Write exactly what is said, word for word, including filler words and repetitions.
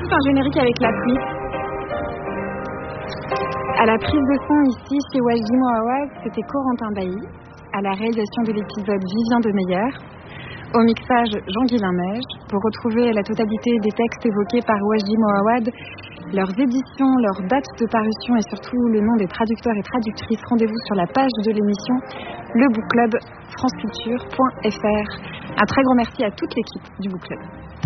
tout un générique avec la pluie. À la prise de son ici chez Wajdi Mouawad, c'était Corentin Bailly. À la réalisation de l'épisode, Vivien Demeyer. Au mixage, Jean-Guilain Meige. Pour retrouver la totalité des textes évoqués par Wajdi Mouawad, leurs éditions, leurs dates de parution et surtout le nom des traducteurs et traductrices, rendez-vous sur la page de l'émission le book club france culture point f r. Un très grand merci à toute l'équipe du Book Club.